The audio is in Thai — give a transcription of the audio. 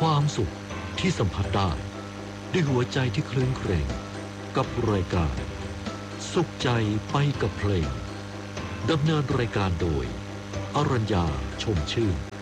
ความสุขที่สัมผัสได้ด้วยหัวใจที่คลื่นเครงกับรายการสุขใจไปกับเพลงดำเนินรายการโดยอรัญญาชมชื่น